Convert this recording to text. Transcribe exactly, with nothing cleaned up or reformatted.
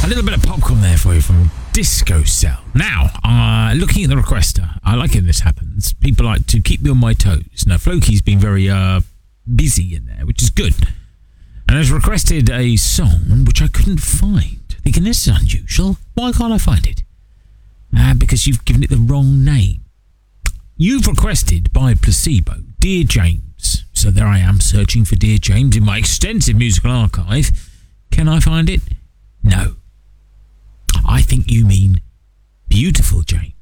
little bit of popcorn there for you from Disco Cell. Now, uh, looking at the requester, I like it when this happens. People like to keep me on my toes. Now, Floki's been very uh, busy in there, which is good. And has requested a song which I couldn't find. Thinking, this is unusual. Why can't I find it? Uh, because you've given it the wrong name. You've requested by Placebo, Dear James. So there I am searching for Dear James in my extensive musical archive. Can I find it? No. I think you mean Beautiful James.